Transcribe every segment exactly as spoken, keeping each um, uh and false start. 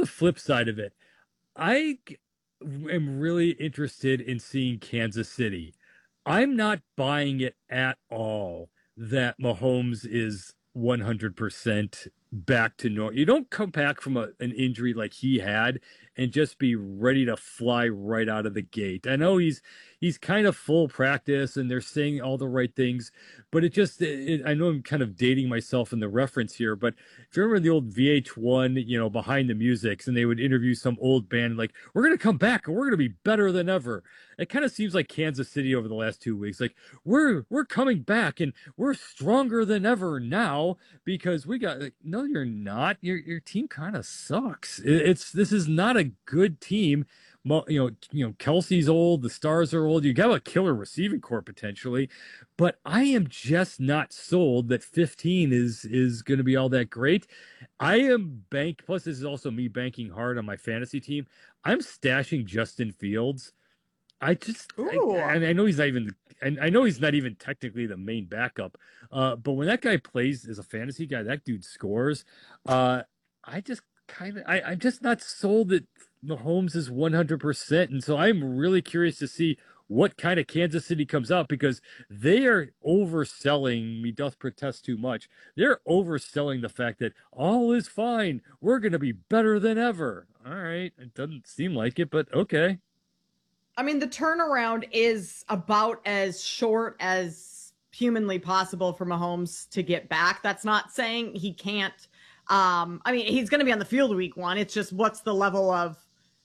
flip side of it, I am really interested in seeing Kansas City. I'm not buying it at all that Mahomes is one hundred percent back to normal. You don't come back from a, an injury like he had and just be ready to fly right out of the gate. I know he's he's kind of full practice and they're saying all the right things, but it just it, I know I'm kind of dating myself in the reference here, but if you remember the old V H one, you know, behind the musics, and they would interview some old band like, we're going to come back and we're going to be better than ever. It kind of seems like Kansas City over the last two weeks. Like we're we're coming back and we're stronger than ever now because we got like, no, you're not. Your your team kind of sucks. It, it's this is not a good team. Mo- You know, you know, Kelsey's old, the stars are old. You got a killer receiving core potentially, but I am just not sold that fifteen is is going to be all that great. I am bank. Plus, this is also me banking hard on my fantasy team. I'm stashing Justin Fields. I just, I, Ooh. and I know he's not even, and I know he's not even technically the main backup. Uh, but when that guy plays as a fantasy guy, that dude scores. Uh, I just kind of, I, I'm just not sold that Mahomes is one hundred percent. And so I'm really curious to see what kind of Kansas City comes out because they are overselling. Me doth protest too much. They're overselling the fact that all is fine. We're going to be better than ever. All right. It doesn't seem like it, but okay. I mean, the turnaround is about as short as humanly possible for Mahomes to get back. That's not saying he can't. Um, I mean, he's going to be on the field week one. It's just what's the level of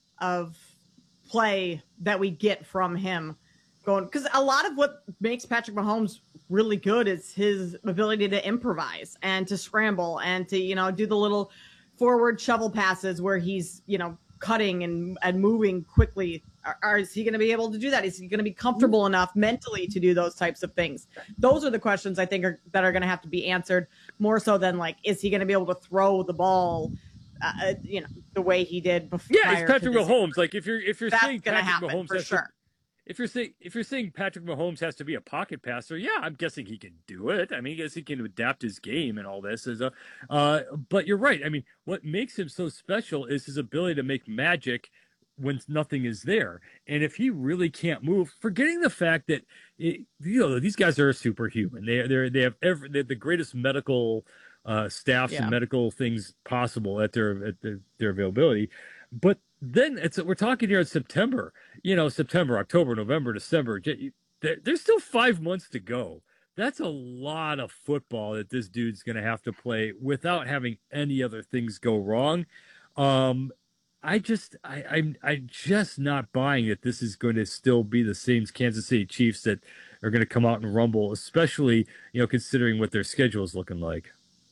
of play that we get from him going, because a lot of what makes Patrick Mahomes really good is his ability to improvise and to scramble and to, you know, do the little forward shovel passes where he's, you know, cutting and, and moving quickly. Or, or is he going to be able to do that? Is he going to be comfortable enough mentally to do those types of things? Those are the questions I think are, that are going to have to be answered more so than like, is he going to be able to throw the ball, uh, you know, the way he did before? Yeah, it's Patrick Mahomes. Like if you're if you're that's saying going to Patrick happen Mahomes for has sure. to, if you're saying if you're saying Patrick Mahomes has to be a pocket passer, yeah, I'm guessing he can do it. I mean, I guess he can adapt his game and all this. Is a, uh, but you're right. I mean, what makes him so special is his ability to make magic when nothing is there. And if he really can't move, forgetting the fact that it, you know these guys are superhuman. They they they have every they have the greatest medical uh, staffs Yeah. and medical things possible at their at their, their availability. But then it's we're talking here in September. You know, September, October, November, December. There, there's still five months to go. That's a lot of football that this dude's going to have to play without having any other things go wrong. Um, I just, I, I'm, I'm just not buying that this is going to still be the same Kansas City Chiefs that are going to come out and rumble, especially, you know, considering what their schedule is looking like.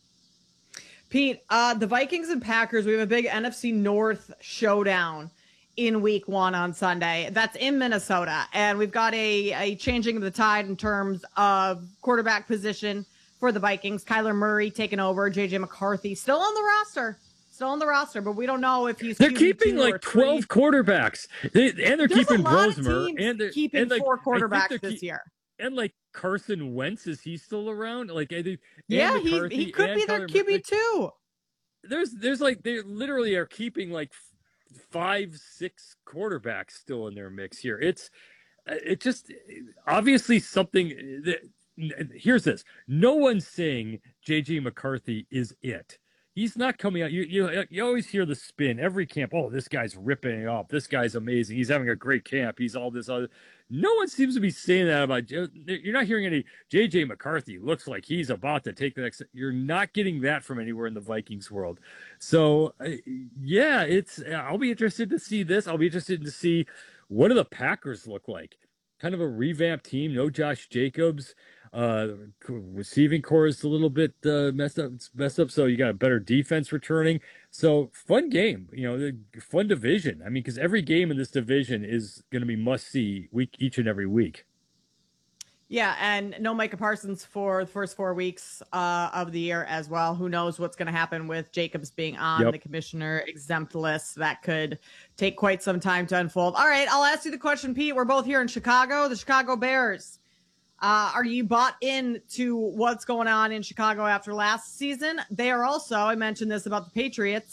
Pete, uh, the Vikings and Packers, we have a big N F C North showdown in week one on Sunday. That's in Minnesota. And we've got a, a changing of the tide in terms of quarterback position for the Vikings. Kyler Murray taking over, J J McCarthy still on the roster. Still on the roster, but we don't know if he's. They're Q B keeping like twelve quarterbacks, they, and they're There's keeping a lot Brosmer, of and they're keeping and like, four quarterbacks this keep, year. And like Carson Wentz, is he still around? Like, and yeah, McCarthy he he could be their Q B like, too. There's there's like they literally are keeping like five six quarterbacks still in their mix here. It's it just obviously something. That, here's this: no one's saying J J McCarthy is it. He's not coming out. You, you you always hear the spin every camp. Oh, this guy's ripping it off. This guy's amazing. He's having a great camp. He's all this other. No one seems to be saying that about. You're not hearing any J J McCarthy looks like he's about to take the next. You're not getting that from anywhere in the Vikings world. So yeah, it's. I'll be interested to see this. I'll be interested to see what do the Packers look like. Kind of a revamped team. No Josh Jacobs. Uh, receiving core is a little bit uh, messed up. Messed up. So you got a better defense returning. So fun game. You know, fun division. I mean, because every game in this division is going to be must see week each and every week. Yeah, and no Micah Parsons for the first four weeks uh, of the year as well. Who knows what's going to happen with Jacobs being on yep. the commissioner exempt list? That could take quite some time to unfold. All right, I'll ask you the question, Pete. We're both here in Chicago, the Chicago Bears. Uh, are you bought in to what's going on in Chicago after last season? They are also, I mentioned this about the Patriots,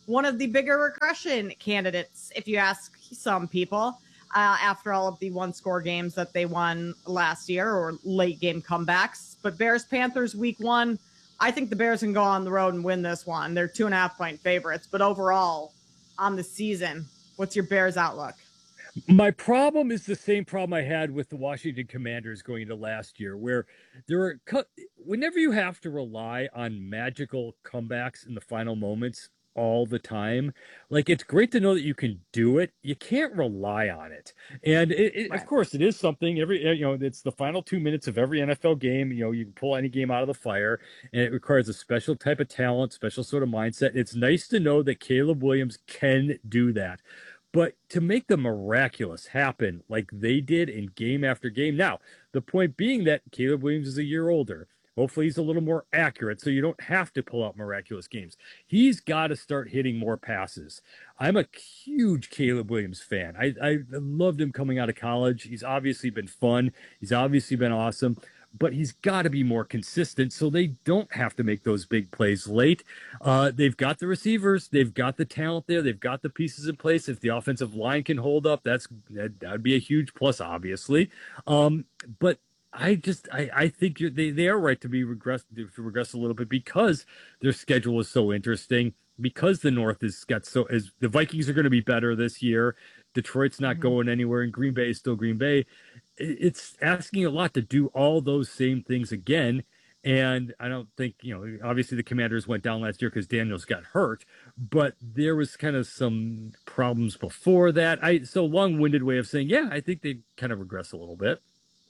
one of the bigger regression candidates, if you ask some people, uh, after all of the one-score games that they won last year or late-game comebacks. But Bears-Panthers week one, I think the Bears can go on the road and win this one. They're two-and-a-half-point favorites. But overall, on the season, what's your Bears outlook? My problem is the same problem I had with the Washington Commanders going into last year, where there are whenever you have to rely on magical comebacks in the final moments all the time, like it's great to know that you can do it. You can't rely on it, and it, it, Right. of course, it is something. Every you know, it's the final two minutes of every N F L game. You know, you can pull any game out of the fire, and it requires a special type of talent, special sort of mindset. It's nice to know that Caleb Williams can do that. But to make the miraculous happen like they did in game after game. Now, the point being that Caleb Williams is a year older. Hopefully he's a little more accurate, so you don't have to pull out miraculous games. He's got to start hitting more passes. I'm a huge Caleb Williams fan. I, I loved him coming out of college. He's obviously been fun. He's obviously been awesome. But he's got to be more consistent so they don't have to make those big plays late. Uh, they've got the receivers. They've got the talent there. They've got the pieces in place. If the offensive line can hold up, that's that would be a huge plus, obviously. Um, but I just I, I think you're, they, they are right to be regress to regress a little bit because their schedule is so interesting, because the North is got so as the Vikings are going to be better this year. Detroit's not mm-hmm. going anywhere, and Green Bay is still Green Bay. It's asking a lot to do all those same things again. And I don't think, you know, obviously the Commanders went down last year because Daniels got hurt, but there was kind of some problems before that. I so long-winded way of saying, yeah, I think they kind of regress a little bit.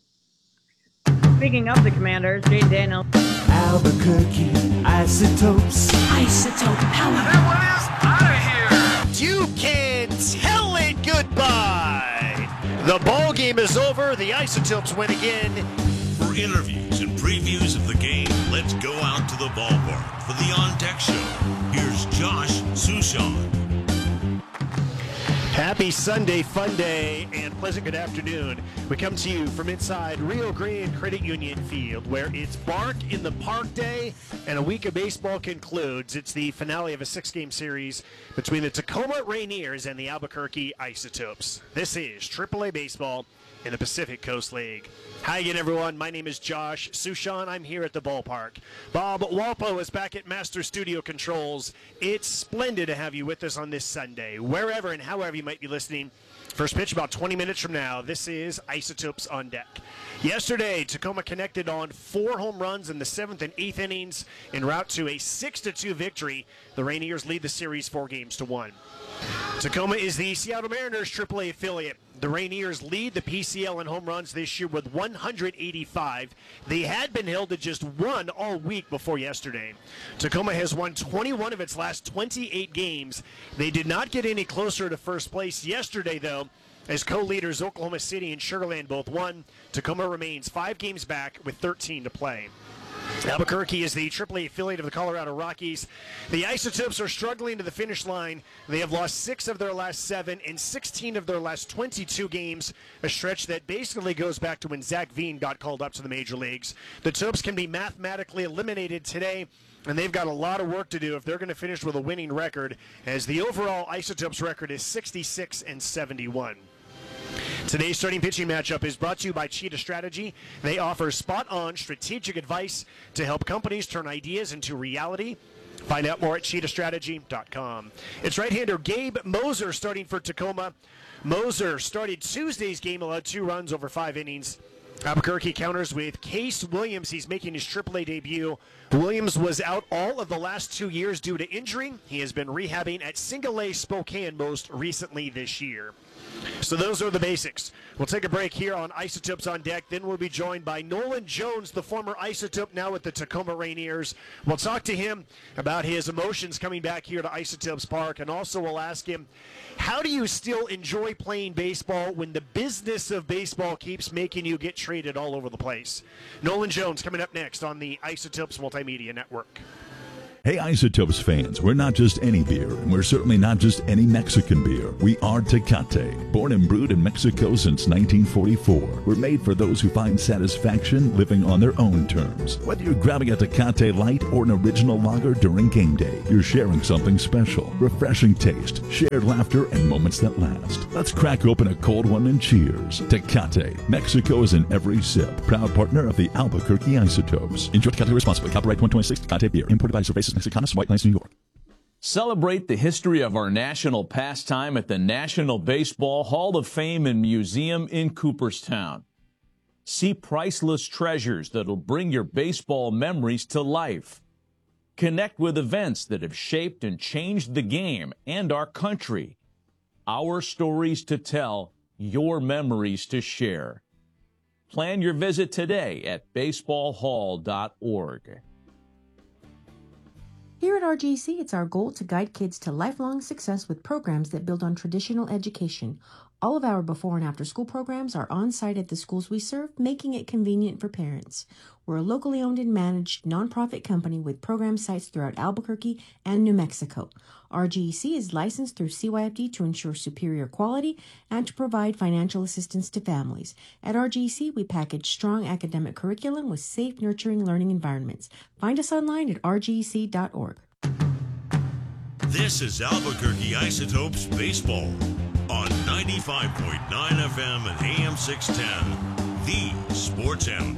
Speaking of the Commanders, Jayden Daniels. Albuquerque Isotopes. Isotope power. That one is out of here. You can tell it goodbye. The ball game is over. The Isotopes win again. For interviews and previews of the game, let's go out to the ballpark for the On Deck Show. Here's Josh Sushan. Happy Sunday, fun day, and pleasant good afternoon. We come to you from inside Rio Grande Credit Union Field, where it's Bark in the Park Day, and a week of baseball concludes. It's the finale of a six-game series between the Tacoma Rainiers and the Albuquerque Isotopes. This is triple A Baseball in the Pacific Coast League. Hi again, everyone. My name is Josh Sushan. I'm here at the ballpark. Bob Walpo is back at Master Studio Controls. It's splendid to have you with us on this Sunday, wherever and however you might be listening. First pitch about twenty minutes from now. This is Isotopes on Deck. Yesterday, Tacoma connected on four home runs in the seventh and eighth innings en route to a six to two victory. The Rainiers lead the series four games to one. Tacoma is the Seattle Mariners triple A affiliate. The Rainiers lead the P C L in home runs this year with one hundred eighty-five. They had been held to just one all week before yesterday. Tacoma has won twenty-one of its last twenty-eight games. They did not get any closer to first place yesterday, though, as co-leaders Oklahoma City and Sugar Land both won. Tacoma remains five games back with thirteen to play. Albuquerque is the triple A affiliate of the Colorado Rockies. The Isotopes are struggling to the finish line. They have lost six of their last seven and sixteen of their last twenty-two games, a stretch that basically goes back to when Zach Veen got called up to the major leagues. The Topes can be mathematically eliminated today, and they've got a lot of work to do if they're going to finish with a winning record, as the overall Isotopes record is sixty-six and seventy-one. Today's starting pitching matchup is brought to you by Cheetah Strategy. They offer spot-on strategic advice to help companies turn ideas into reality. Find out more at cheetah strategy dot com. It's right-hander Gabe Moser starting for Tacoma. Moser started Tuesday's game, allowed two runs over five innings. Albuquerque counters with Case Williams. He's making his triple A debut. Williams was out all of the last two years due to injury. He has been rehabbing at Single A Spokane most recently this year. So those are the basics. We'll take a break here on Isotopes on Deck. Then we'll be joined by Nolan Jones, the former Isotope, now with the Tacoma Rainiers. We'll talk to him about his emotions coming back here to Isotopes Park, and also we'll ask him, how do you still enjoy playing baseball when the business of baseball keeps making you get traded all over the place? Nolan Jones coming up next on the Isotopes Multimedia Network. Hey, Isotopes fans, we're not just any beer, and we're certainly not just any Mexican beer. We are Tecate. Born and brewed in Mexico since nineteen forty-four, we're made for those who find satisfaction living on their own terms. Whether you're grabbing a Tecate Light or an original lager during game day, you're sharing something special. Refreshing taste, shared laughter, and moments that last. Let's crack open a cold one and cheers. Tecate. Mexico is in every sip. Proud partner of the Albuquerque Isotopes. Enjoy Tecate responsibly. Copyright twenty twenty-six Tecate Beer. Imported by Cervezas Mexicanas, White Plains, New York. Celebrate the history of our national pastime at the National Baseball Hall of Fame and Museum in Cooperstown. See priceless treasures that'll bring your baseball memories to life. Connect with events that have shaped and changed the game and our country. Our stories to tell, your memories to share. Plan your visit today at baseball hall dot org. Here at R G C, it's our goal to guide kids to lifelong success with programs that build on traditional education. All of our before and after school programs are on site at the schools we serve, making it convenient for parents. We're a locally owned and managed nonprofit company with program sites throughout Albuquerque and New Mexico. R G E C is licensed through C Y F D to ensure superior quality and to provide financial assistance to families. At R G E C, we package strong academic curriculum with safe, nurturing learning environments. Find us online at r g e c dot org. This is Albuquerque Isotopes Baseball on ninety-five point nine F M and A M six ten, the Sports Animal.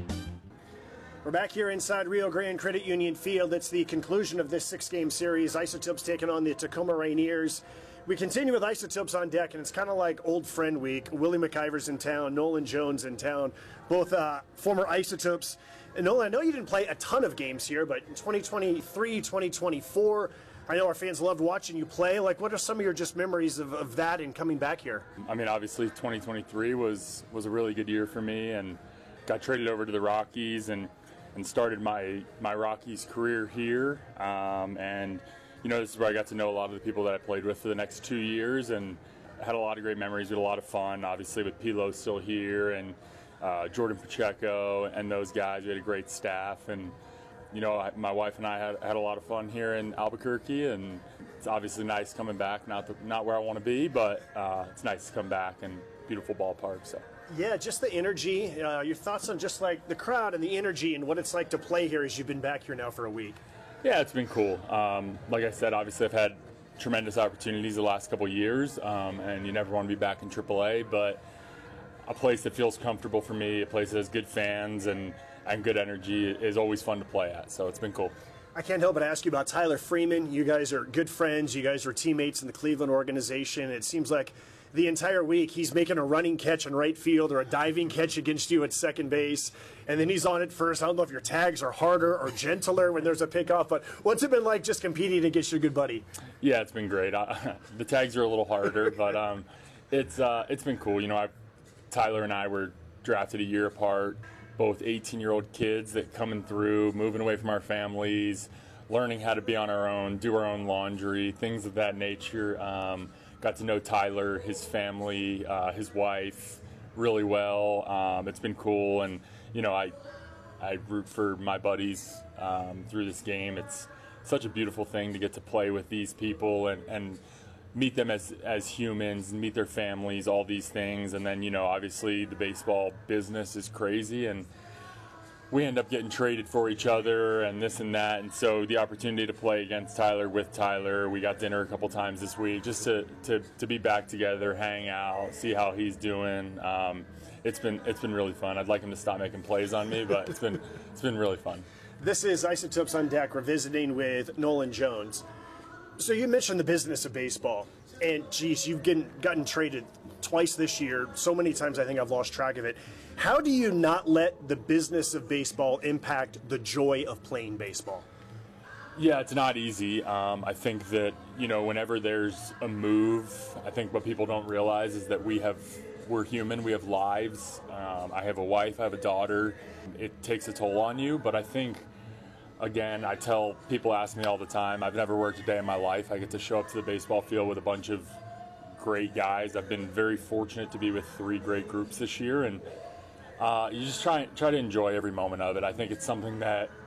We're back here inside Rio Grande Credit Union Field. It's the conclusion of this six-game series. Isotopes taking on the Tacoma Rainiers. We continue with Isotopes on deck, and it's kind of like old friend week. Willie McIver's in town, Nolan Jones in town, both uh, former Isotopes. And Nolan, I know you didn't play a ton of games here, but in twenty twenty-three, twenty twenty-four, I know our fans loved watching you play. Like, what are some of your just memories of, of that and coming back here? I mean, obviously, twenty twenty-three was, was a really good year for me, and got traded over to the Rockies and, and started my, my Rockies career here. Um, and, you know, this is where I got to know a lot of the people that I played with for the next two years and had a lot of great memories. We had a lot of fun, obviously, with Pilo still here and uh, Jordan Pacheco and those guys. We had a great staff. And, you know, I, my wife and I had, had a lot of fun here in Albuquerque, and it's obviously nice coming back. Not the, not where I want to be, but uh, it's nice to come back and beautiful ballpark. So. Yeah, just the energy. Uh, your thoughts on just like the crowd and the energy and what it's like to play here as you've been back here now for a week. Yeah, it's been cool. Um, like I said, obviously I've had tremendous opportunities the last couple of years, um, and you never want to be back in triple A, but a place that feels comfortable for me, a place that has good fans and, and good energy is always fun to play at, so it's been cool. I can't help but ask you about Tyler Freeman. You guys are good friends. You guys were teammates in the Cleveland organization. It seems like the entire week he's making a running catch in right field or a diving catch against you at second base, and then he's on at first. I don't know if your tags are harder or gentler when there's a pickoff, but what's it been like just competing against your good buddy? Yeah, it's been great. I, the tags are a little harder, but um, it's uh, it's been cool. You know, I, Tyler and I were drafted a year apart, both eighteen-year-old kids that coming through, moving away from our families, learning how to be on our own, do our own laundry, things of that nature. Um, Got to know Tyler, his family, uh, his wife really well. Um, it's been cool, and you know, I I root for my buddies um, through this game. It's such a beautiful thing to get to play with these people and, and meet them as as humans, and meet their families, all these things. And then, you know, obviously the baseball business is crazy, and we end up getting traded for each other and this and that, and so the opportunity to play against Tyler, with Tyler, we got dinner a couple times this week just to, to, to be back together, hang out, see how he's doing. Um, it's been it's been really fun. I'd like him to stop making plays on me, but it's been it's been really fun. This is Isotopes on Deck. We're visiting with Nolan Jones. So you mentioned the business of baseball, and geez, you've gotten, gotten traded twice this year. So many times I think I've lost track of it. How do you not let the business of baseball impact the joy of playing baseball? Yeah, it's not easy. Um, I think that, you know, whenever there's a move, I think what people don't realize is that we have, we're human, we have lives. Um, I have a wife, I have a daughter. It takes a toll on you, but I think, again, I tell people, ask me all the time, I've never worked a day in my life. I get to show up to the baseball field with a bunch of great guys. I've been very fortunate to be with three great groups this year, and Uh, you just try try to enjoy every moment of it. I think it's something that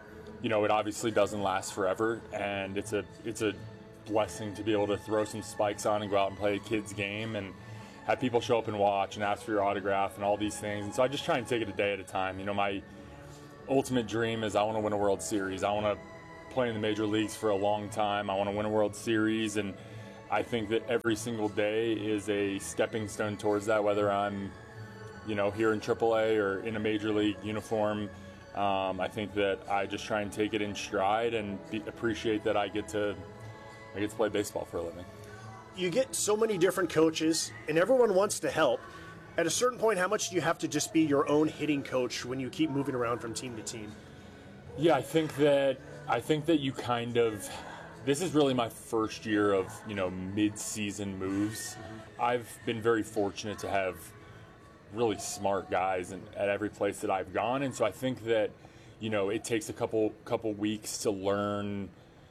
you know, it obviously doesn't last forever, and it's a it's a blessing to be able to throw some spikes on and go out and play a kid's game and have people show up and watch and ask for your autograph and all these things. And so I just try and take it a day at a time. You know, my ultimate dream is I want to win a World Series. I want to play in the major leagues for a long time. I want to win a World Series, and I think that every single day is a stepping stone towards that, whether I'm, you know, here in triple A or in a major league uniform. Um, I think that I just try and take it in stride and be, appreciate that I get to I get to play baseball for a living. You get so many different coaches, and everyone wants to help. At a certain point, how much do you have to just be your own hitting coach when you keep moving around from team to team? Yeah, I think that I think that you kind of. This is really my first year of, you know, mid-season moves. I've been very fortunate to have really smart guys in, at every place that I've gone, and so I think that, you know, it takes a couple couple weeks to learn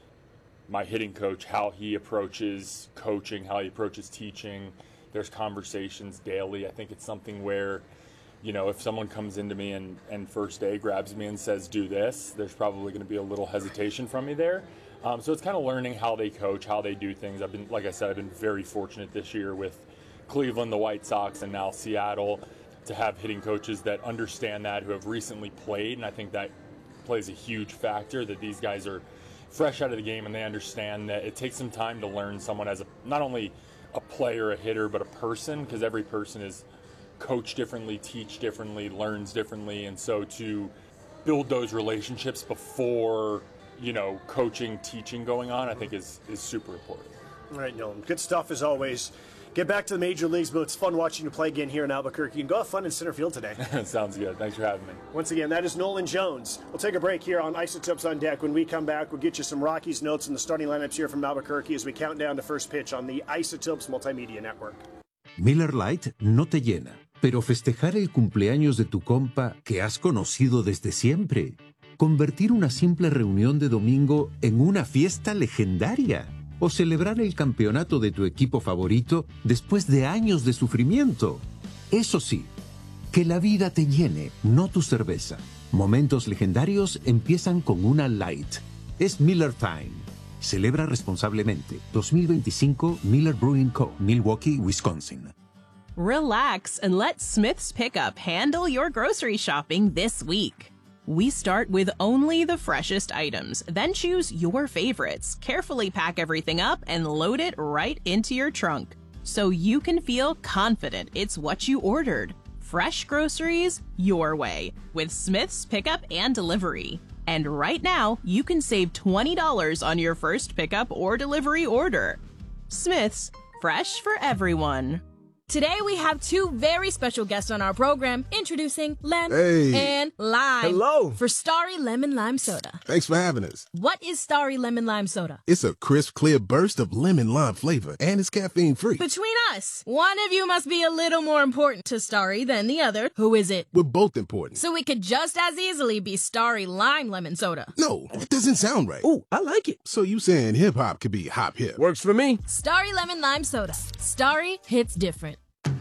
my hitting coach, how he approaches coaching, how he approaches teaching. There's conversations daily. I think it's something where, you know, if someone comes into me and, and first day grabs me and says, do this, there's probably going to be a little hesitation from me there. Um, so it's kind of learning how they coach, how they do things. I've been, like I said, I've been very fortunate this year with Cleveland, the White Sox, and now Seattle to have hitting coaches that understand that, who have recently played. And I think that plays a huge factor, that these guys are fresh out of the game and they understand that it takes some time to learn someone as a, not only a player, a hitter, but a person, because every person is coached differently, teach differently, learns differently. And so to build those relationships before, you know, coaching, teaching going on, I think is, is super important. All right, Nolan. Good stuff as always. Get back to the major leagues, but it's fun watching you play again here in Albuquerque. And go have fun in center field today. Sounds good. Thanks for having me. Once again, that is Nolan Jones. We'll take a break here on Isotopes on Deck. When we come back, we'll get you some Rockies notes and the starting lineups here from Albuquerque as we count down to first pitch on the Isotopes Multimedia Network. Miller Lite no te llena, pero festejar el cumpleaños de tu compa que has conocido desde siempre. Convertir una simple reunión de domingo en una fiesta legendaria. O celebrar el campeonato de tu equipo favorito después de años de sufrimiento. Eso sí, que la vida te llene, no tu cerveza. Momentos legendarios empiezan con una Light. Es Miller Time. Celebra responsablemente. dos mil veinticinco Miller Brewing Co., Milwaukee, Wisconsin. Relax and let Smith's Pickup handle your grocery shopping this week. We start with only the freshest items, then choose your favorites, carefully pack everything up, and load it right into your trunk, so you can feel confident it's what you ordered. Fresh groceries, your way, with Smith's Pickup and Delivery. And right now, you can save twenty dollars on your first pickup or delivery order. Smith's, fresh for everyone. Today we have two very special guests on our program, introducing Lem hey. and Lime. Hello. For Starry Lemon Lime Soda. Thanks for having us. What is Starry Lemon Lime Soda? It's a crisp, clear burst of lemon lime flavor, and it's caffeine-free. Between us, one of you must be a little more important to Starry than the other. Who is it? We're both important. So we could just as easily be Starry Lime Lemon Soda. No, that doesn't sound right. Oh, I like it. So you saying hip-hop could be hop-hip. Works for me. Starry Lemon Lime Soda. Starry hits different.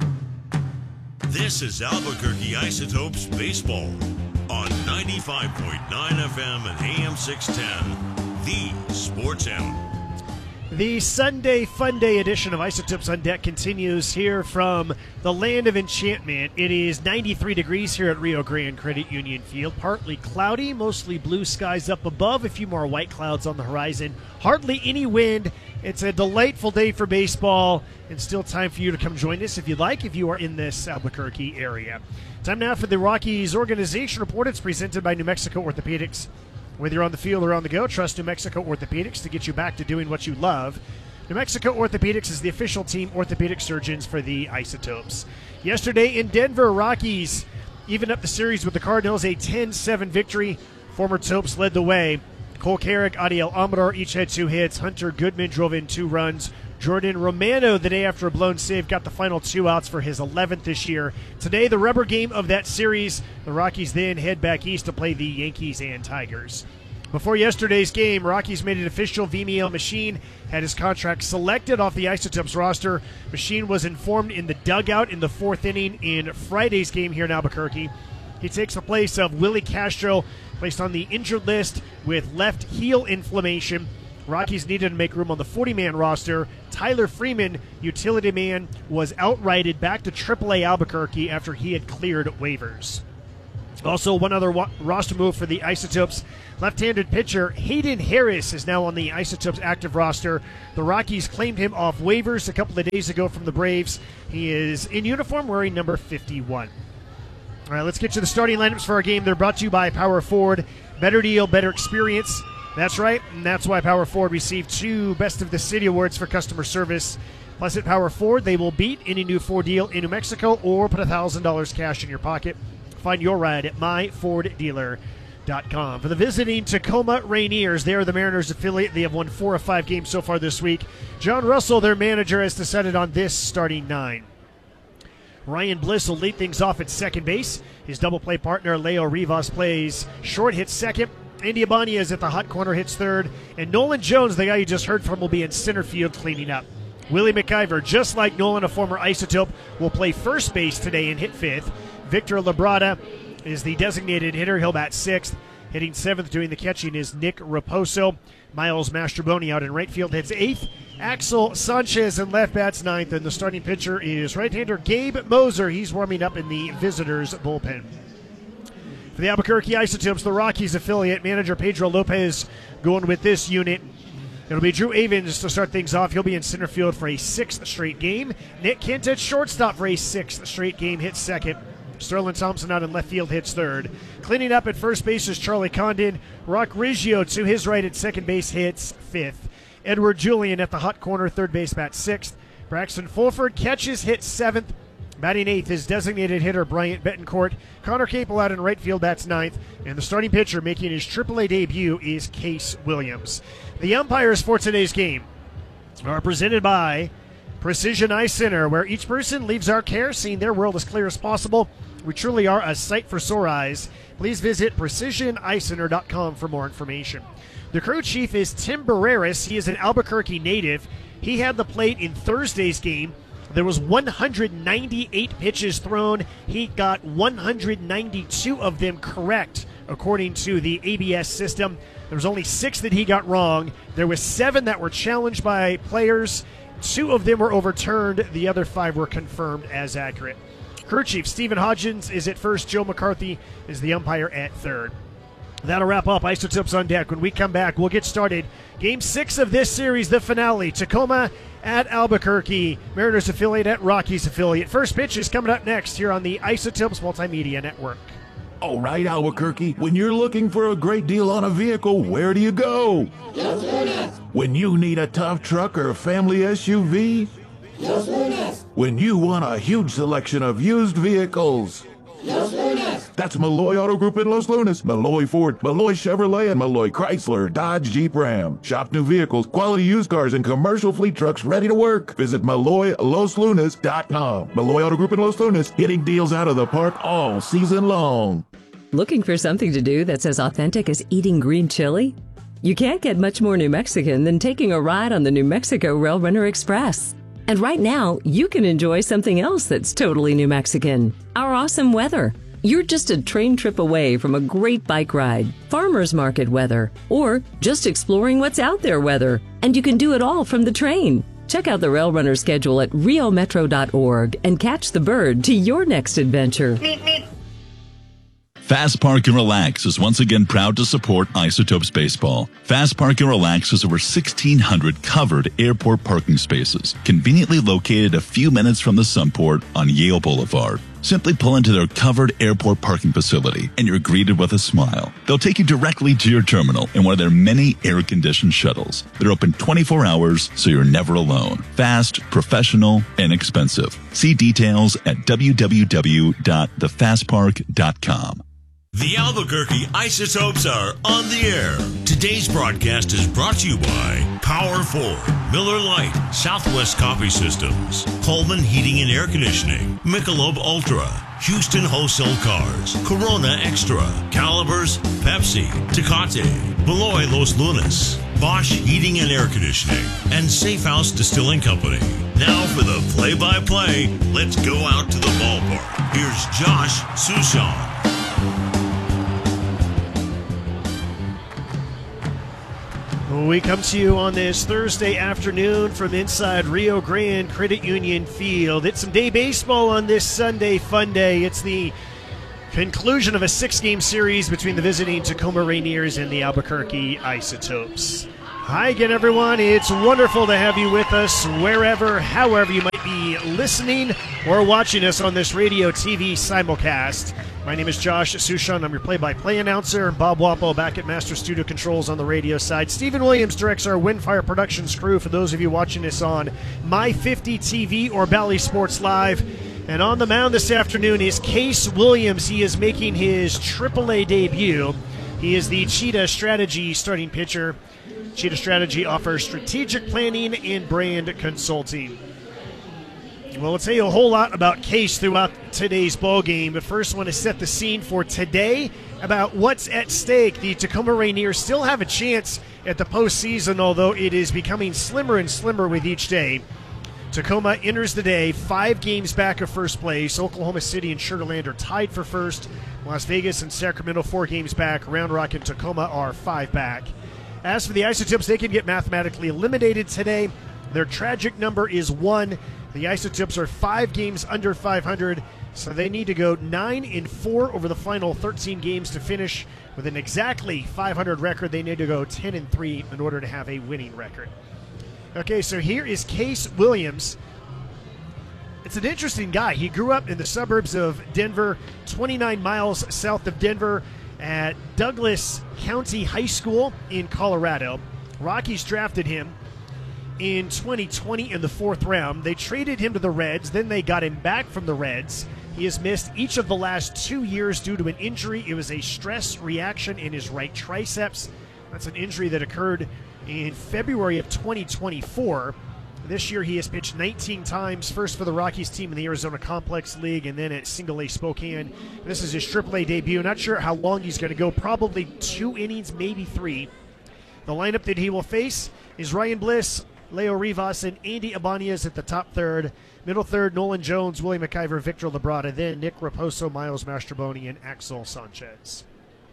This is Albuquerque Isotopes Baseball on ninety-five point nine F M and A M six ten, the Sports Animal. The Sunday Fun Day edition of Isotopes on Deck continues here from the land of enchantment. It is ninety-three degrees here at Rio Grande Credit Union Field. Partly cloudy, mostly blue skies up above, a few more white clouds on the horizon. Hardly any wind. It's a delightful day for baseball, and still time for you to come join us if you'd like, if you are in this Albuquerque area. Time now for the Rockies Organization Report. It's presented by New Mexico Orthopedics. Whether you're on the field or on the go, trust New Mexico Orthopedics to get you back to doing what you love. New Mexico Orthopedics is the official team orthopedic surgeons for the Isotopes. Yesterday in Denver, Rockies evened up the series with the Cardinals, a ten seven victory. Former Topes led the way. Cole Carrick, Adiel Amador each had two hits. Hunter Goodman drove in two runs. Jordan Romano, the day after a blown save, got the final two outs for his eleventh this year. Today, the rubber game of that series. The Rockies then head back east to play the Yankees and Tigers. Before yesterday's game, Rockies made it official. Vimiel Machine had his contract selected off the Isotopes roster. Machine was informed in the dugout in the fourth inning in Friday's game here in Albuquerque. He takes the place of Willie Castro, placed on the injured list with left heel inflammation. Rockies needed to make room on the forty-man roster. Tyler Freeman, utility man, was outrighted back to triple A Albuquerque after he had cleared waivers. Also, one other wa- roster move for the Isotopes. Left-handed pitcher Hayden Harris is now on the Isotopes active roster. The Rockies claimed him off waivers a couple of days ago from the Braves. He is in uniform wearing number fifty-one. All right, let's get to the starting lineups for our game. They're brought to you by Power Ford. Better deal, better experience. That's right, and that's why Power Ford received two Best of the City awards for customer service. Plus, at Power Ford, they will beat any new Ford deal in New Mexico or put one thousand dollars cash in your pocket. Find your ride at my ford dealer dot com. For the visiting Tacoma Rainiers, they are the Mariners affiliate. They have won four of five games so far this week. John Russell, their manager, has decided on this starting nine. Ryan Bliss will lead things off at second base. His double play partner, Leo Rivas, plays short, hits second. Andy Ibanez at the hot corner hits third. And Nolan Jones, the guy you just heard from, will be in center field cleaning up. Willie McIver, just like Nolan, a former Isotope, will play first base today and hit fifth. Victor Labrada is the designated hitter. He'll bat sixth. Hitting seventh, doing the catching, is Nick Raposo. Miles Mastroboni out in right field hits eighth. Axel Sanchez in left bats ninth. And the starting pitcher is right-hander Gabe Moser. He's warming up in the visitors' bullpen. For the Albuquerque Isotopes, the Rockies affiliate, manager Pedro Lopez going with this unit. It'll be Drew Avens to start things off. He'll be in center field for a sixth straight game. Nick Kent at shortstop for a sixth straight game, hits second. Sterling Thompson out in left field hits third. Cleaning up at first base is Charlie Condon. Rock Riggio to his right at second base hits fifth. Edward Julian at the hot corner, third base bats sixth. Braxton Fulford catches, hits seventh. Batting eighth is designated hitter Bryant Betancourt. Connor Capel out in right field bats ninth. And the starting pitcher making his triple A debut is Case Williams. The umpires for today's game are presented by Precision Eye Center, where each person leaves our care seeing their world as clear as possible. We truly are a sight for sore eyes. Please visit precision eye center dot com for more information. The crew chief is Tim Barreras. He is an Albuquerque native. He had the plate in Thursday's game. There was one hundred ninety-eight pitches thrown. He got one hundred ninety-two of them correct, according to the A B S system. There was only six that he got wrong. There was seven that were challenged by players. Two of them were overturned. The other five were confirmed as accurate. Crew chief Stephen Hodgins is at first. Joe McCarthy is the umpire at third. That'll wrap up Isotopes on Deck. When we come back, we'll get started. Game six of this series, the finale. Tacoma at Albuquerque. Mariners affiliate at Rockies affiliate. First pitch is coming up next here on the Isotopes Multimedia Network. All right, Albuquerque, when you're looking for a great deal on a vehicle, where do you go? Los Lunas. When you need a tough truck or a family S U V? Los Lunas. When you want a huge selection of used vehicles? Los Lunas. That's Malloy Auto Group in Los Lunas, Malloy Ford, Malloy Chevrolet, and Malloy Chrysler, Dodge, Jeep, Ram. Shop new vehicles, quality used cars, and commercial fleet trucks ready to work. Visit Malloy Los Lunas dot com. Malloy Auto Group in Los Lunas, hitting deals out of the park all season long. Looking for something to do that's as authentic as eating green chili? You can't get much more New Mexican than taking a ride on the New Mexico Rail Runner Express. And right now, you can enjoy something else that's totally New Mexican: our awesome weather. You're just a train trip away from a great bike ride, farmers market weather, or just exploring what's out there weather. And you can do it all from the train. Check out the Rail Runner schedule at rio metro dot org and catch the bird to your next adventure. Fast Park and Relax is once again proud to support Isotopes Baseball. Fast Park and Relax has over sixteen hundred covered airport parking spaces, conveniently located a few minutes from the Sunport on Yale Boulevard. Simply pull into their covered airport parking facility and you're greeted with a smile. They'll take you directly to your terminal in one of their many air-conditioned shuttles. They're open twenty-four hours, so you're never alone. Fast, professional, and inexpensive. See details at w w w dot the fast park dot com. The Albuquerque Isotopes are on the air. Today's broadcast is brought to you by Power Ford, Miller Lite, Southwest Coffee Systems, Coleman Heating and Air Conditioning, Michelob Ultra, Houston Wholesale Cars, Corona Extra, Calibers, Pepsi, Tecate, Beloy Los Lunas, Bosch Heating and Air Conditioning, and Safe House Distilling Company. Now for the play-by-play, let's go out to the ballpark. Here's Josh Sushon. We come to you on this Thursday afternoon from inside Rio Grande Credit Union Field. It's some day baseball on this Sunday fun day. It's the conclusion of a six-game series between the visiting Tacoma Rainiers and the Albuquerque Isotopes. Hi again, everyone. It's wonderful to have you with us wherever, however you might be listening or watching us on this radio T V simulcast. My name is Josh Sushon. I'm your play-by-play announcer. Bob Wapo back at Master Studio Controls on the radio side. Stephen Williams directs our Windfire Productions crew for those of you watching us on My fifty T V or Bally Sports Live. And on the mound this afternoon is Case Williams. He is making his triple A debut. He is the Cheetah Strategy starting pitcher. Cheetah Strategy offers strategic planning and brand consulting. Well, we'll tell you a whole lot about Case throughout today's ball game, but first I want to set the scene for today about what's at stake. The Tacoma Rainiers still have a chance at the postseason, although it is becoming slimmer and slimmer with each day. Tacoma enters the day five games back of first place. Oklahoma City and Sugar Land are tied for first. Las Vegas and Sacramento four games back. Round Rock and Tacoma are five back. As for the Isotopes, they can get mathematically eliminated today. Their tragic number is one. The Isotopes are five games under five hundred, so they need to go nine and four over the final thirteen games to finish with an exactly five hundred record. They need to go ten and three in order to have a winning record. Okay, so here is Case Williams. It's an interesting guy. He grew up in the suburbs of Denver, twenty-nine miles south of Denver, at Douglas County High School in Colorado. Rockies drafted him in twenty twenty in the fourth round. They traded him to the Reds, then they got him back from the Reds. He has missed each of the last two years due to an injury. It was a stress reaction in his right triceps. That's an injury that occurred in February of twenty twenty-four. This year he has pitched nineteen times, first for the Rockies team in the Arizona Complex League and then at Single A Spokane. This is his triple A debut. Not sure how long he's going to go, probably two innings, maybe three. The lineup that he will face is Ryan Bliss, Leo Rivas, and Andy Ibanez at the top third. Middle third, Nolan Jones, Willie McIver, Victor Labrada, then Nick Raposo, Miles Mastroboni, and Axel Sanchez.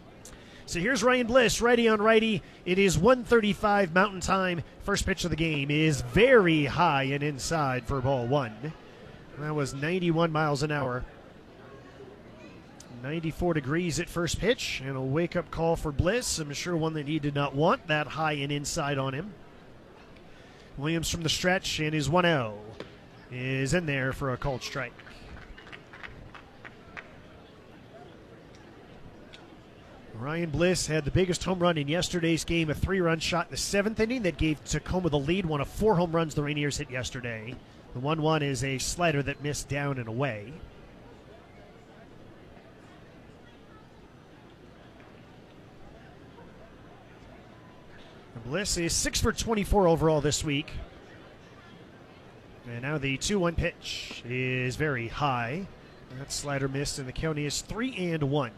So here's Ryan Bliss, righty on righty. It is one thirty-five Mountain Time. First pitch of the game is very high and inside for ball one. That was ninety-one miles an hour. ninety-four degrees at first pitch, and a wake-up call for Bliss. I'm sure one that he did not want, that high and inside on him. Williams from the stretch, and his one oh is in there for a called strike. Ryan Bliss had the biggest home run in yesterday's game, a three-run shot in the seventh inning that gave Tacoma the lead, one of four home runs the Rainiers hit yesterday. The one one is a slider that missed down and away. Bliss is six for twenty-four overall this week. And now the two one pitch is very high. That slider missed, and the count is three and one.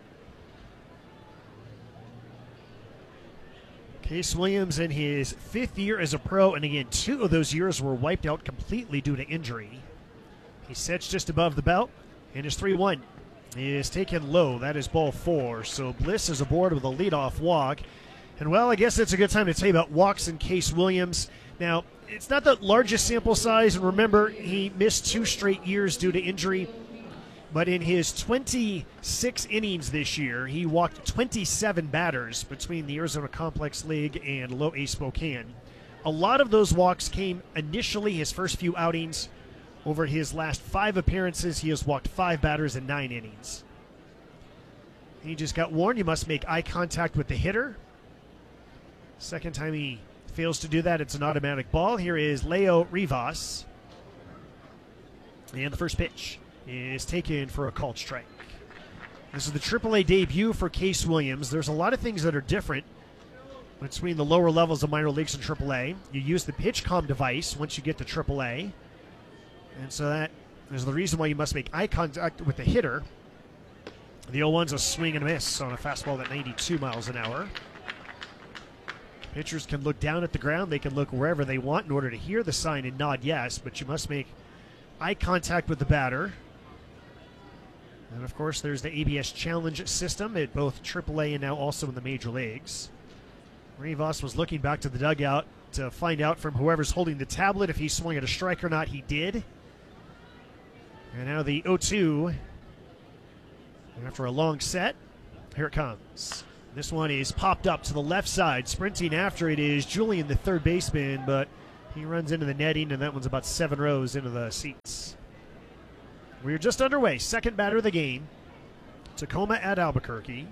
Case Williams in his fifth year as a pro, and again, two of those years were wiped out completely due to injury. He sets just above the belt, and his three one is taken low. That is ball four. So Bliss is aboard with a leadoff walk. And, well, I guess it's a good time to tell you about walks in Case Williams. Now, it's not the largest sample size, and remember, he missed two straight years due to injury. But in his twenty-six innings this year, he walked twenty-seven batters between the Arizona Complex League and Low A Spokane. A lot of those walks came initially his first few outings. Over his last five appearances, he has walked five batters in nine innings. He just got warned you must make eye contact with the hitter. Second time he fails to do that, it's an automatic ball. Here is Leo Rivas. And the first pitch is taken for a called strike. This is the triple A debut for Case Williams. There's a lot of things that are different between the lower levels of minor leagues and triple A. You use the PitchCom device once you get to triple A. And so that is the reason why you must make eye contact with the hitter. The oh one's a swing and a miss on a fastball at ninety-two miles an hour. Pitchers can look down at the ground. They can look wherever they want in order to hear the sign and nod yes, but you must make eye contact with the batter. And, of course, there's the A B S Challenge system at both triple A and now also in the major leagues. Rivas was looking back to the dugout to find out from whoever's holding the tablet if he swung at a strike or not. He did. And now the oh two. After a long set, here it comes. This one is popped up to the left side. Sprinting after it is Julian, the third baseman, but he runs into the netting, and that one's about seven rows into the seats. We're just underway. Second batter of the game. Tacoma at Albuquerque.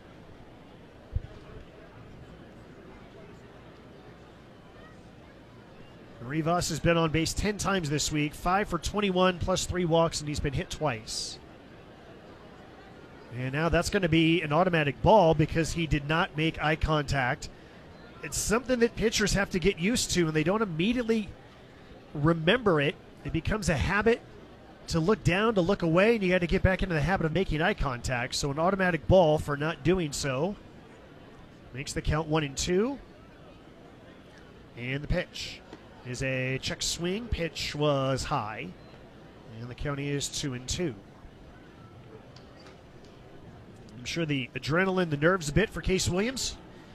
Rivas has been on base ten times this week, five for twenty-one plus three walks, and he's been hit twice. And now that's going to be an automatic ball because he did not make eye contact. It's something that pitchers have to get used to, and they don't immediately remember it. It becomes a habit to look down, to look away, and you got to get back into the habit of making eye contact. So an automatic ball for not doing so. Makes the count one and two. And the pitch is a check swing. Pitch was high. And the count is two and two. I'm sure the adrenaline, the nerves a bit for Case Williams.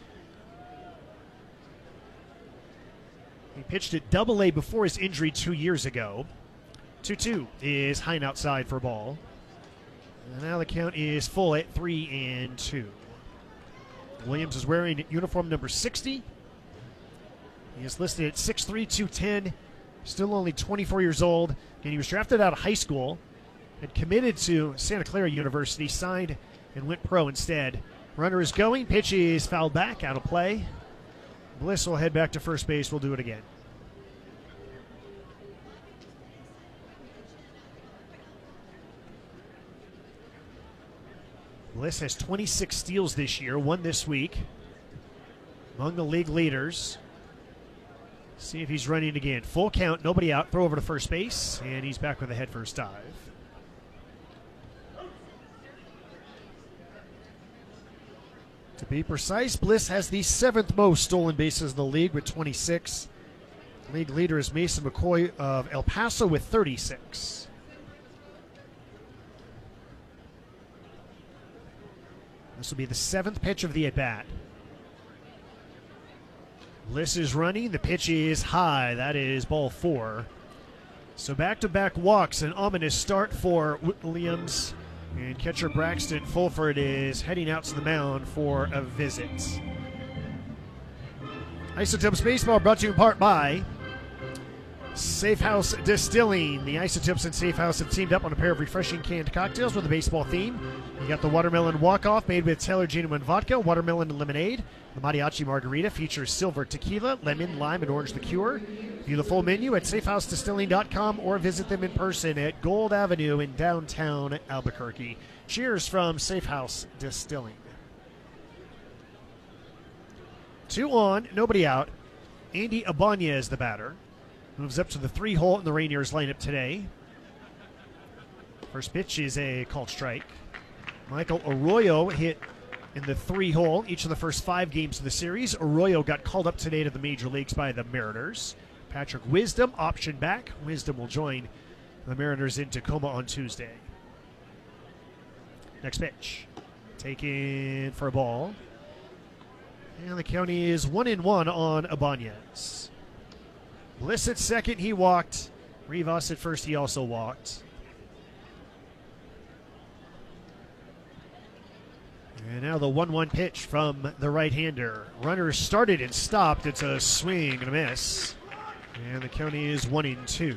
He pitched at Double A before his injury two years ago. two two is high and outside for a ball. And now the count is full at three and two. Williams is wearing uniform number sixty. He is listed at six three, two ten, still only twenty-four years old. And he was drafted out of high school, had committed to Santa Clara University, signed and went pro instead. Runner is going. Pitch is fouled back, out of play. Bliss will head back to first base. We'll do it again. Bliss has twenty-six steals this year, one this week. Among the league leaders. See if he's running again. Full count, nobody out. Throw over to first base, and he's back with a head first dive. To be precise, Bliss has the seventh most stolen bases in the league with twenty-six. League leader is Mason McCoy of El Paso with thirty-six. This will be the seventh pitch of the at-bat. Bliss is running. The pitch is high. That is ball four. So back-to-back walks, an ominous start for Williams. And catcher Braxton Fulford is heading out to the mound for a visit. Isotopes Baseball brought to you in part by Safe House Distilling. The Isotopes and Safe House have teamed up on a pair of refreshing canned cocktails with a baseball theme. You got the Watermelon Walk-Off made with Taylor Genuine Vodka, Watermelon and Lemonade. The Mariachi Margarita features silver tequila, lemon, lime, and orange liqueur. View the full menu at safe house distilling dot com or visit them in person at Gold Avenue in downtown Albuquerque. Cheers from Safe House Distilling. Two on, nobody out. Andy Ibanez, the batter, moves up to the three hole in the Rainiers lineup today. First pitch is a called strike. Michael Arroyo hit in the three hole each of the first five games of the series. Arroyo got called up today to the major leagues by the Mariners. Patrick Wisdom option back. Wisdom will join the Mariners in Tacoma on Tuesday. Next pitch. Taken for a ball. And the count is one and one on Ibanez. Bliss at second, he walked. Rivas at first, he also walked. And now the one one pitch from the right-hander. Runner started and stopped. It's a swing and a miss. And the count is one and two.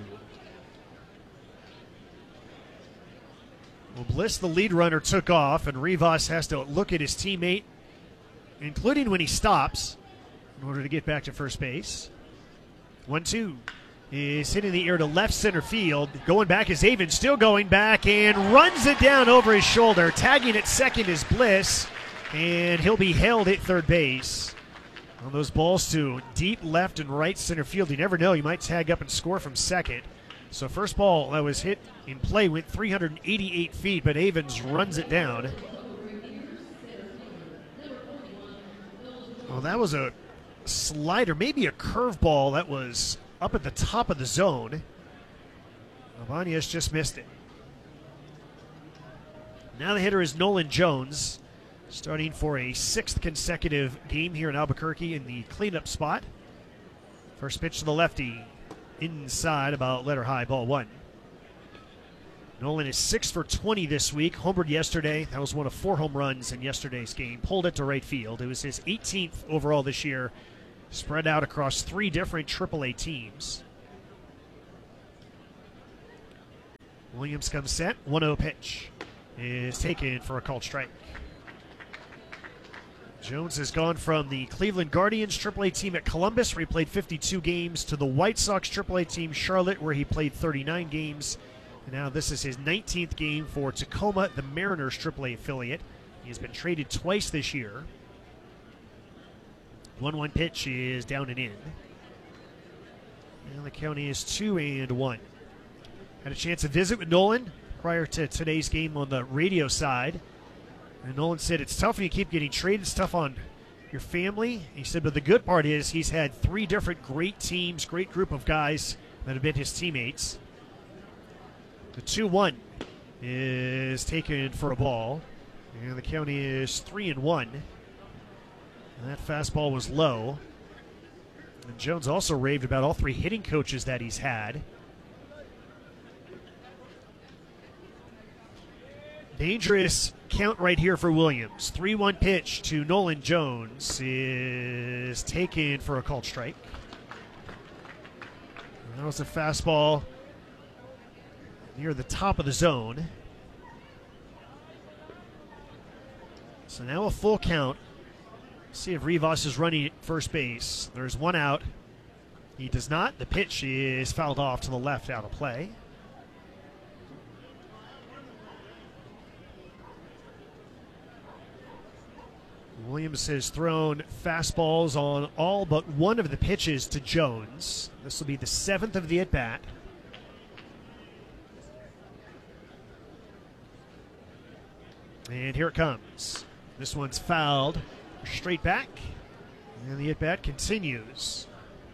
Well, Bliss, the lead runner, took off, and Rivas has to look at his teammate, including when he stops, in order to get back to first base. one two is hitting the air to left center field. Going back is Avon, still going back, and runs it down over his shoulder. Tagging at second is Bliss, and he'll be held at third base. On those balls to deep left and right center field, you never know. You might tag up and score from second. So first ball that was hit in play went three hundred eighty-eight feet, but Avons runs it down. Well, that was a slider, maybe a curveball that was up at the top of the zone. Ibanez just missed it. Now the hitter is Nolan Jones. starting for a sixth consecutive game here in Albuquerque in the cleanup spot. First pitch to the lefty, inside, about letter high, ball one. Nolan is six for twenty this week. Homered yesterday. That was one of four home runs in yesterday's game. Pulled it to right field. It was his eighteenth overall this year, spread out across three different triple A teams. Williams comes set. one oh pitch is taken for a called strike. Jones has gone from the Cleveland Guardians triple A team at Columbus, where he played fifty-two games, to the White Sox triple A team Charlotte, where he played thirty-nine games. And now this is his nineteenth game for Tacoma, the Mariners triple A affiliate. He has been traded twice this year. one one pitch is down and in. And the count is two and one. Had a chance to visit with Nolan prior to today's game on the radio side. And Nolan said it's tough when you keep getting traded. It's tough on your family. He said, but the good part is he's had three different great teams, great group of guys that have been his teammates. The two one is taken for a ball. And the count is three and one. And that fastball was low. And Jones also raved about all three hitting coaches that he's had. Dangerous count right here for Williams. three one pitch to Nolan Jones is taken for a called strike. And that was a fastball near the top of the zone. So now a full count. See if Rivas is running at first base. There's one out. He does not. The pitch is fouled off to the left, out of play. Williams has thrown fastballs on all but one of the pitches to Jones. This will be the seventh of the at-bat. And here it comes. This one's fouled straight back. And the at-bat continues.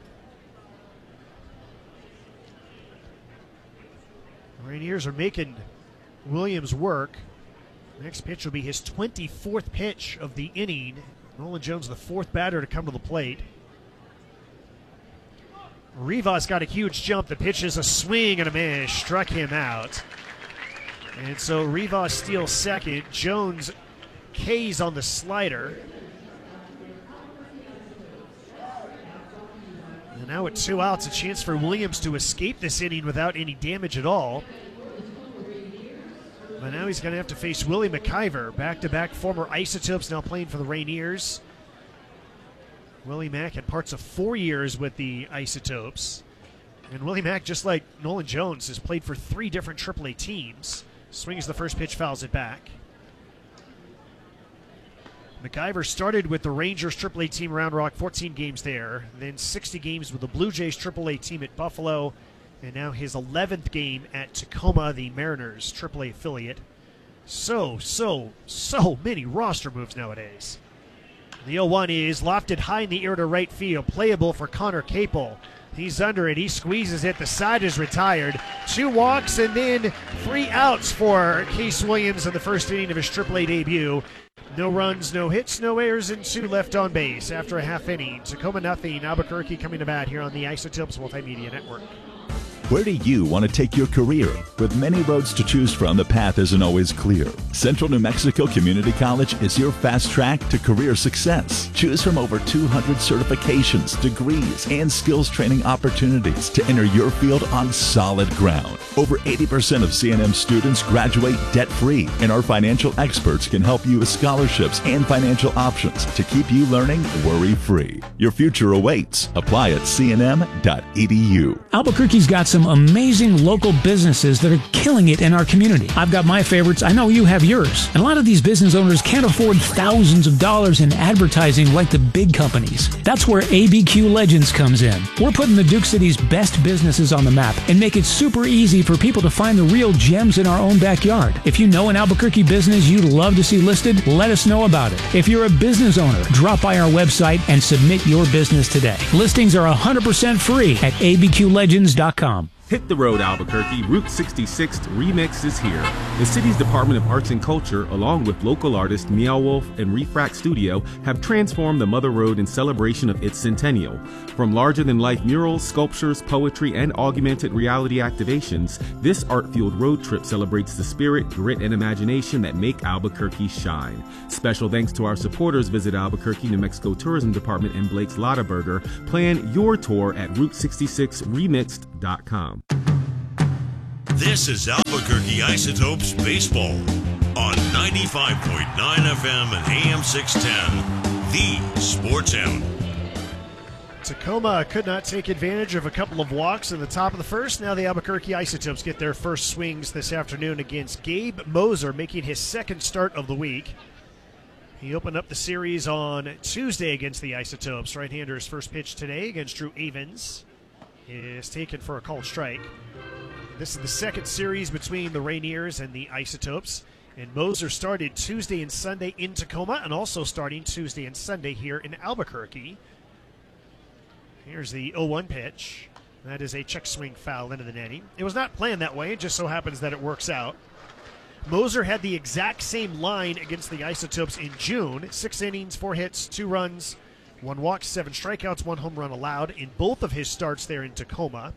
Rainiers are making Williams work. Next pitch will be his twenty-fourth pitch of the inning. Nolan Jones, the fourth batter to come to the plate. Rivas got a huge jump. The pitch is a swing and a miss. Struck him out. And so Rivas steals second. Jones K's on the slider. And now with two outs, a chance for Williams to escape this inning without any damage at all. But now he's going to have to face Willie McIver, back-to-back former Isotopes, now playing for the Rainiers. Willie Mack had parts of four years with the Isotopes. And Willie Mack, just like Nolan Jones, has played for three different triple A teams. Swings the first pitch, fouls it back. McIver started with the Rangers triple A team Round Rock, fourteen games there. Then sixty games with the Blue Jays triple A team at Buffalo. And now his eleventh game at Tacoma, the Mariners triple A affiliate. So, so, so many roster moves nowadays. The oh one is lofted high in the air to right field. Playable for Connor Capel. He's under it. He squeezes it. The side is retired. Two walks and then three outs for Case Williams in the first inning of his triple A debut. No runs, no hits, no errors, and two left on base after a half inning. Tacoma nothing. Albuquerque coming to bat here on the Isotopes Multimedia Network. Where do you want to take your career? With many roads to choose from, the path isn't always clear. Central New Mexico Community College is your fast track to career success. Choose from over two hundred certifications, degrees, and skills training opportunities to enter your field on solid ground. Over eighty percent of C N M students graduate debt-free, and our financial experts can help you with scholarships and financial options to keep you learning worry-free. Your future awaits. Apply at c n m dot e d u. Albuquerque's got some amazing local businesses that are killing it in our community. I've got my favorites. I know you have yours. And a lot of these business owners can't afford thousands of dollars in advertising like the big companies. That's where A B Q Legends comes in. We're putting the Duke City's best businesses on the map and make it super easy for people to find the real gems in our own backyard. If you know an Albuquerque business you'd love to see listed, let us know about it. If you're a business owner, drop by our website and submit your business today. Listings are one hundred percent free at a b q legends dot com. Hit the road, Albuquerque. Route sixty-six Remix is here. The city's Department of Arts and Culture, along with local artist Meow Wolf and Refract Studio, have transformed the Mother Road in celebration of its centennial. From larger-than-life murals, sculptures, poetry, and augmented reality activations, this art-fueled road trip celebrates the spirit, grit, and imagination that make Albuquerque shine. Special thanks to our supporters. Visit Albuquerque, New Mexico Tourism Department and Blake's Lottaburger. Plan your tour at route sixty-six remixed dot com. This is Albuquerque Isotopes Baseball on ninety-five point nine F M and A M six ten, the Sports Hound. Tacoma could not take advantage of a couple of walks in the top of the first. Now the Albuquerque Isotopes get their first swings this afternoon against Gabe Moser, making his second start of the week. He opened up the series on Tuesday against the Isotopes. Right-hander's first pitch today against Drew Avens is taken for a called strike. This is the second series between the Rainiers and the Isotopes. And Moser started Tuesday and Sunday in Tacoma and also starting Tuesday and Sunday here in Albuquerque. Here's the oh one pitch. That is a check swing foul into the netting. It was not planned that way. It just so happens that it works out. Moser had the exact same line against the Isotopes in June. Six innings, four hits, two runs, one walk, seven strikeouts, one home run allowed in both of his starts there in Tacoma.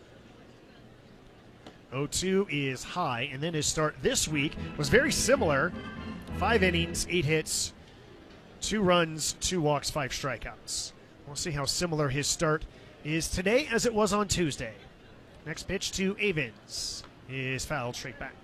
oh two is high, and then his start this week was very similar. Five innings, eight hits, two runs, two walks, five strikeouts. We'll see how similar his start is today as it was on Tuesday. Next pitch to Avens is fouled straight back.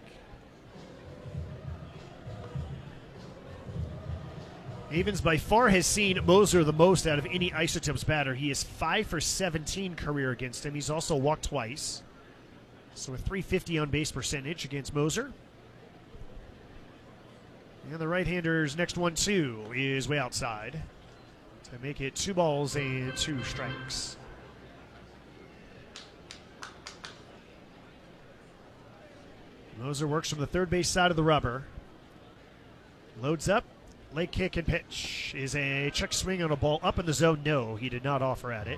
Avens by far has seen Moser the most out of any Isotopes batter. He is five for seventeen career against him. He's also walked twice. So a three fifty on base percentage against Moser. And the right-hander's next one, two, is way outside to make it two balls and two strikes. Moser works from the third base side of the rubber. Loads up. Late kick and pitch is a check swing on a ball up in the zone. No, he did not offer at it.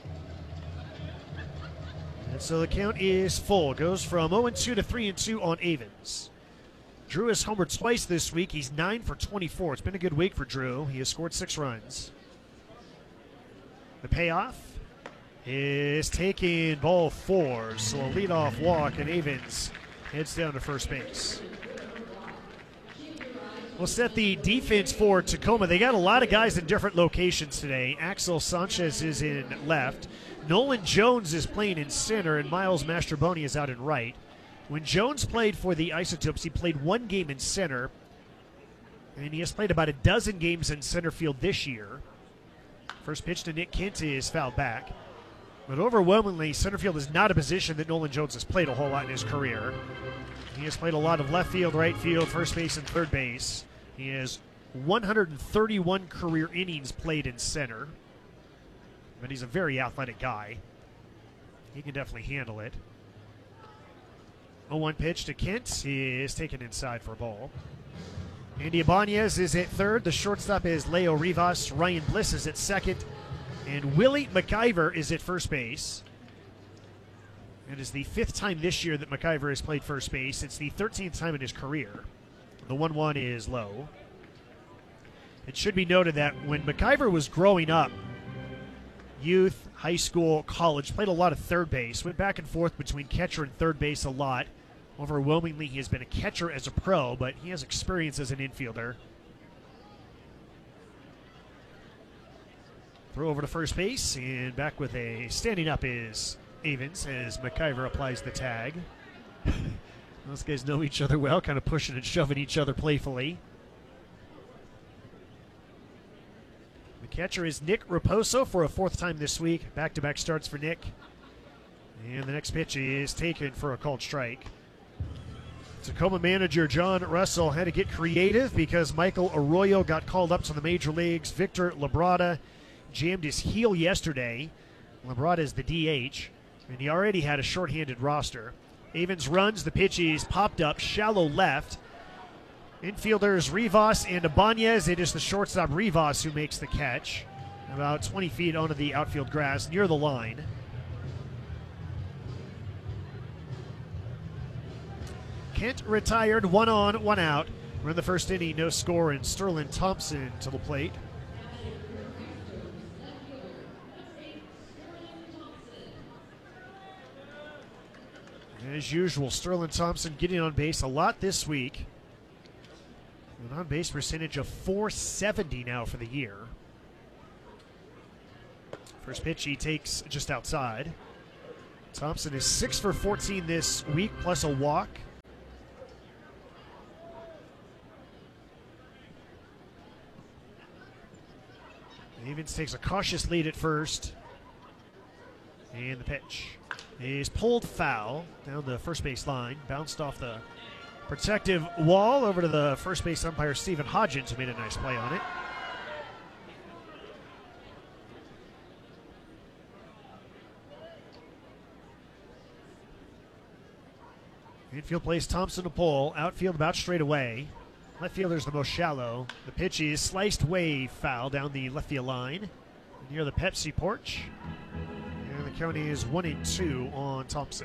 And so the count is full. Goes from oh and two to three and two on Avens. Drew has homered twice this week. He's nine for twenty-four. It's been a good week for Drew. He has scored six runs. The payoff is taking ball four. So a leadoff walk, and Avens heads down to first base. We'll set the defense for Tacoma. They got a lot of guys in different locations today. Axel Sanchez is in left. Nolan Jones is playing in center, and Miles Mastroboni is out in right. When Jones played for the Isotopes, he played one game in center, and he has played about a dozen games in center field this year. First pitch to Nick Kent is fouled back. But overwhelmingly, center field is not a position that Nolan Jones has played a whole lot in his career. He has played a lot of left field, right field, first base, and third base. He has one hundred thirty-one career innings played in center. But he's a very athletic guy. He can definitely handle it. oh one pitch to Kent. He is taken inside for a ball. Andy Ibanez is at third. The shortstop is Leo Rivas. Ryan Bliss is at second. And Willie McIver is at first base. It is the fifth time this year that McIver has played first base. It's the thirteenth time in his career. The one one is low. It should be noted that when McIver was growing up, youth, high school, college, played a lot of third base, went back and forth between catcher and third base a lot. Overwhelmingly, he has been a catcher as a pro, but he has experience as an infielder. Throw over to first base, and back with a standing up is Avens as McIver applies the tag. Those guys know each other well, kind of pushing and shoving each other playfully. The catcher is Nick Raposo for a fourth time this week. Back-to-back starts for Nick. And the next pitch is taken for a called strike. Tacoma manager John Russell had to get creative because Michael Arroyo got called up to the major leagues. Victor Labrada jammed his heel yesterday. Labrada is the D H, and he already had a shorthanded roster. Avens runs, the pitch is popped up, shallow left. Infielders Rivas and Ibanez. It is the shortstop Rivas who makes the catch. About twenty feet onto the outfield grass near the line. Kent retired, one on, one out. We're in the first inning, no score, and Sterling Thompson to the plate. As usual, Sterling Thompson getting on base a lot this week. An on-base percentage of four seventy now for the year. First pitch he takes just outside. Thompson is six for fourteen this week, plus a walk. Havens takes a cautious lead at first. And the pitch is pulled foul down the first base line. Bounced off the protective wall over to the first base umpire, Stephen Hodgins, who made a nice play on it. Infield plays Thompson to pull. Outfield about straight away. Left fielder's the most shallow. The pitch is sliced way foul down the left field line near the Pepsi porch. And the count is one and two on Thompson.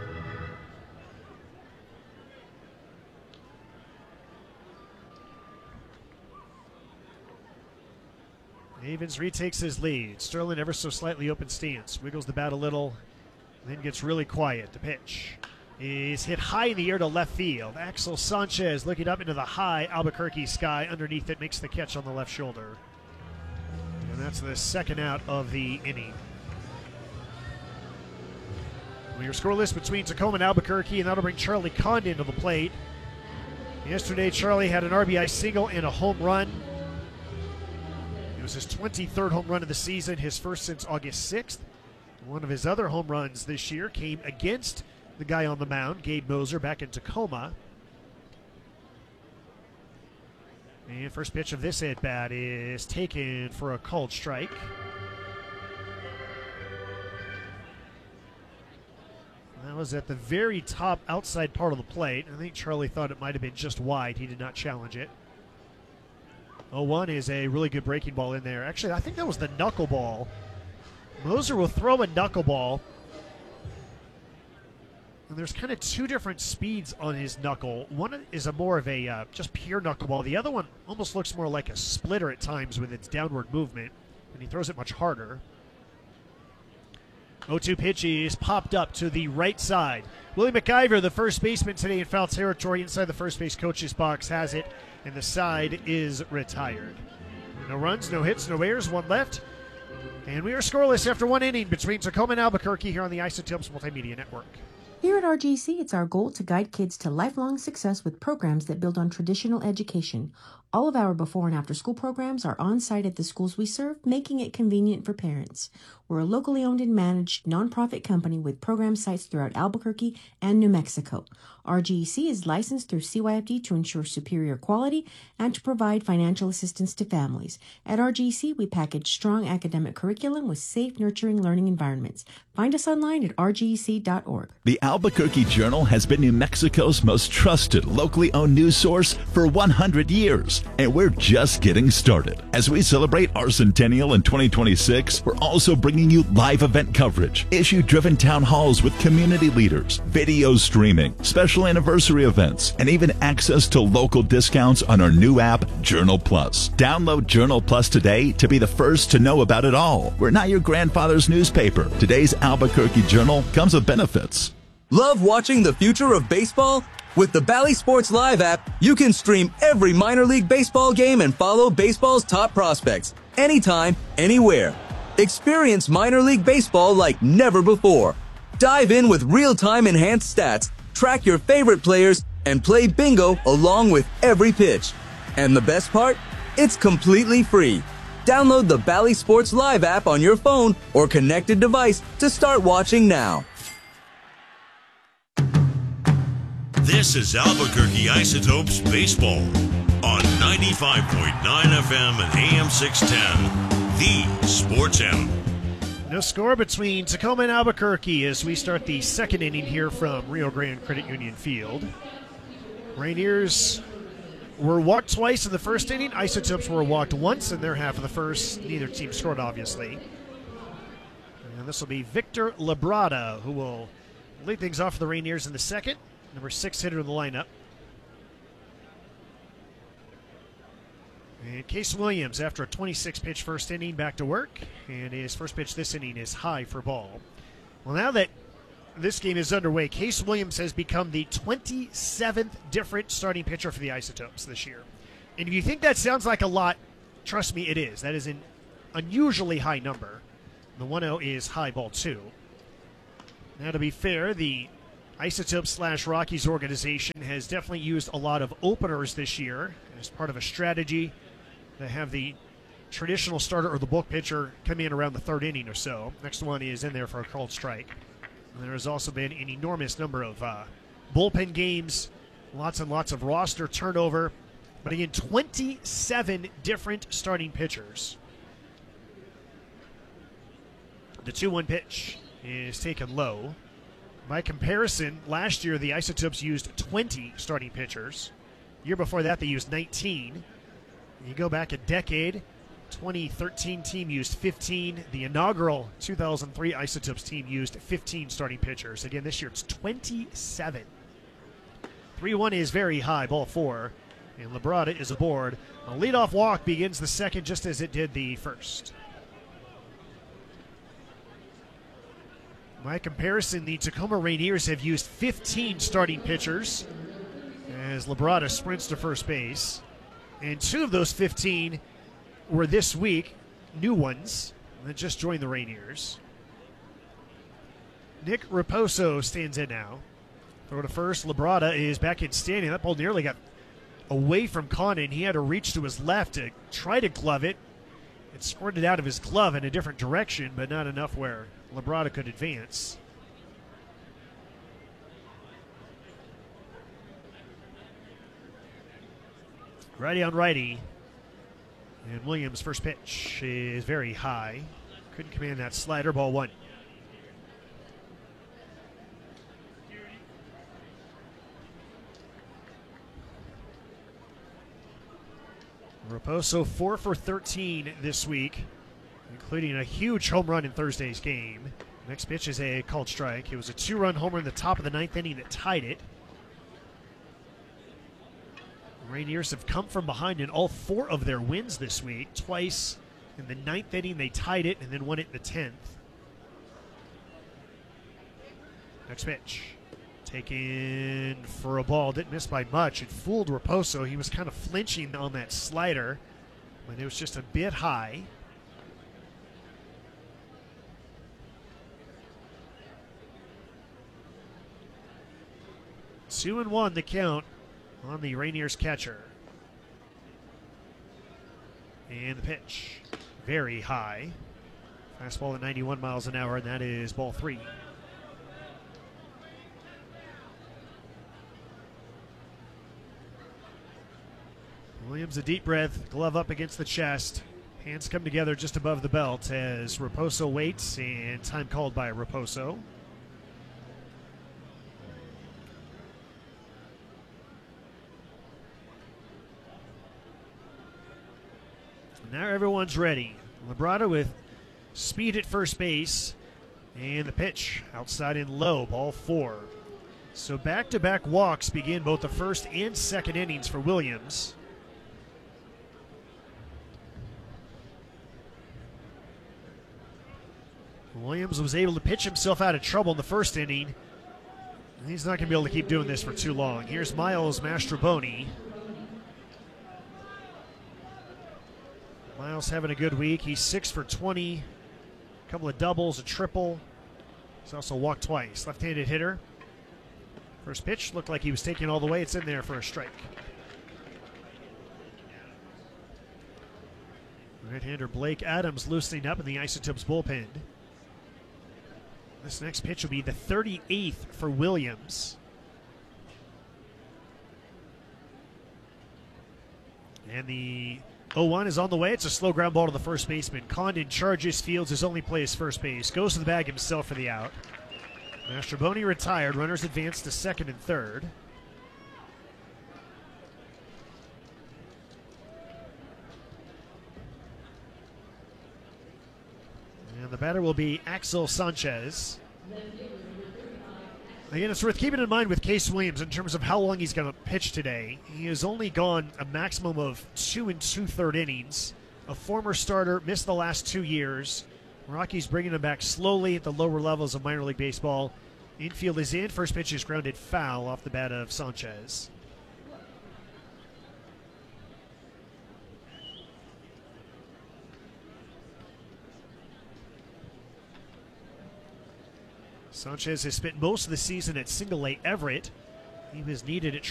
Havens retakes his lead. Sterling ever so slightly open stance. Wiggles the bat a little, then gets really quiet. The pitch is hit high in the air to left field. Axel Sanchez looking up into the high Albuquerque sky. Underneath it, makes the catch on the left shoulder. And that's the second out of the inning. Well, your scoreless between Tacoma and Albuquerque, and that'll bring Charlie Condon to the plate. Yesterday, Charlie had an R B I single and a home run. It was his twenty-third home run of the season, his first since August sixth. One of his other home runs this year came against the guy on the mound, Gabe Moser, back in Tacoma. And first pitch of this at-bat is taken for a called strike. That was at the very top outside part of the plate. I think Charlie thought it might have been just wide. He did not challenge it. oh one is a really good breaking ball in there. Actually, I think that was the knuckleball. Moser will throw a knuckleball. And there's kind of two different speeds on his knuckle. One is a more of a uh, just pure knuckleball. The other one almost looks more like a splitter at times with its downward movement, and he throws it much harder. oh two pitch is popped up to the right side. Willie McIver, the first baseman today in foul territory inside the first base coach's box, has it, and the side is retired. No runs, no hits, no errors, one left. And we are scoreless after one inning between Tacoma and Albuquerque here on the Isotopes Multimedia Network. Here at R G C, it's our goal to guide kids to lifelong success with programs that build on traditional education. All of our before and after school programs are on site at the schools we serve, making it convenient for parents. We're a locally owned and managed nonprofit company with program sites throughout Albuquerque and New Mexico. R G C is licensed through C Y F D to ensure superior quality and to provide financial assistance to families. At R G C, we package strong academic curriculum with safe, nurturing learning environments. Find us online at r g c dot org. The Albuquerque Journal has been New Mexico's most trusted, locally owned news source for one hundred years, and we're just getting started. As we celebrate our centennial in twenty twenty-six, we're also bringing you live event coverage, issue-driven town halls with community leaders, video streaming, special anniversary events, and even access to local discounts on our new app, Journal Plus. Download Journal Plus today to be the first to know about it all. We're not your grandfather's newspaper. Today's Albuquerque Journal comes with benefits. Love watching the future of baseball? With the Bally Sports Live app, you can stream every minor league baseball game and follow baseball's top prospects anytime, anywhere. Experience minor league baseball like never before. Dive in with real-time enhanced stats, track your favorite players, and play bingo along with every pitch. And the best part? It's completely free. Download the Bally Sports Live app on your phone or connected device to start watching now. This is Albuquerque Isotopes Baseball on ninety-five point nine F M and A M six ten, the Sports Animal. No score between Tacoma and Albuquerque as we start the second inning here from Rio Grande Credit Union Field. Rainiers were walked twice in the first inning. Isotopes were walked once in their half of the first. Neither team scored, obviously. And this will be Victor Labrada, who will lead things off for the Rainiers in the second. number six hitter in the lineup. And Case Williams, after a twenty-six pitch first inning, back to work. And his first pitch this inning is high for ball. Well, now that this game is underway, Case Williams has become the twenty-seventh different starting pitcher for the Isotopes this year. And if you think that sounds like a lot, trust me, it is. That is an unusually high number. The one oh is high, ball two. Now, to be fair, the Isotopes slash Rockies organization has definitely used a lot of openers this year as part of a strategy to have the traditional starter or the bulk pitcher come in around the third inning or so. Next one is in there for a called strike. And there has also been an enormous number of uh, bullpen games, lots and lots of roster turnover. But again, twenty-seven different starting pitchers. The two one pitch is taken low. By comparison, last year the Isotopes used twenty starting pitchers. Year before that, they used nineteen. You go back a decade, twenty thirteen team used fifteen. The inaugural two thousand three Isotopes team used fifteen starting pitchers. Again, this year it's twenty-seven. three one is very high, ball four. And Labrada is aboard. A leadoff walk begins the second just as it did the first. By comparison, the Tacoma Rainiers have used fifteen starting pitchers as Labrada sprints to first base. And two of those fifteen were this week, new ones that just joined the Rainiers. Nick Raposo stands in now. Throw to first. Labrada is back in standing. That ball nearly got away from Condon. He had to reach to his left to try to glove it. It squirted out of his glove in a different direction, but not enough where Labrada could advance. Righty on righty. And Williams' first pitch is very high. Couldn't command that slider, ball one. Raposo four for thirteen this week, including a huge home run in Thursday's game. Next pitch is a called strike. It was a two-run homer in the top of the ninth inning that tied it. Rainiers have come from behind in all four of their wins this week. Twice in the ninth inning they tied it and then won it in the tenth. Next pitch. Taken for a ball. Didn't miss by much. It fooled Raposo. He was kind of flinching on that slider, but it was just a bit high. Two and one the count on the Rainiers catcher. And the pitch, very high. Fastball at ninety-one miles an hour, and that is ball three. Williams a deep breath, glove up against the chest. Hands come together just above the belt as Raposo waits, and time called by Raposo. Now everyone's ready. Labrada with speed at first base, and the pitch outside and low, ball four. So back-to-back walks begin both the first and second innings for Williams. Williams was able to pitch himself out of trouble in the first inning. He's not going to be able to keep doing this for too long. Here's Miles Mastrobuoni. Miles having a good week. He's six for twenty. A couple of doubles, a triple. He's also walked twice. Left-handed hitter. First pitch looked like he was taking all the way. It's in there for a strike. Right-hander Blake Adams loosening up in the Isotopes bullpen. This next pitch will be the thirty-eighth for Williams. And the oh one is on the way. It's a slow ground ball to the first baseman. Condon charges, fields his only play is first base. Goes to the bag himself for the out. Mastrobuoni retired. Runners advance to second and third. And the batter will be Axel Sanchez. Again, it's worth keeping in mind with Case Williams in terms of how long he's going to pitch today. He has only gone a maximum of two and two-third innings. A former starter, missed the last two years. Rockies bringing him back slowly at the lower levels of minor league baseball. Infield is in. First pitch is grounded foul off the bat of Sanchez. Sanchez has spent most of the season at Single A Everett. He was needed at